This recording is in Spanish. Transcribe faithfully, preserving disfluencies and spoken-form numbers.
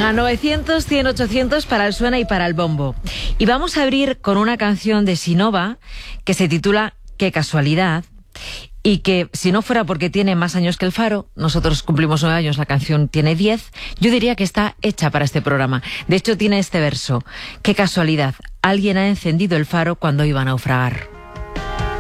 Venga, novecientos, cien, ochocientos para el Suena y para el Bombo. Y vamos a abrir con una canción de Sinova que se titula Qué casualidad, y que si no fuera porque tiene más años que el Faro, nosotros cumplimos nueve años, la canción tiene diez, yo diría que está hecha para este programa. De hecho tiene este verso: qué casualidad, alguien ha encendido el faro cuando iba a naufragar.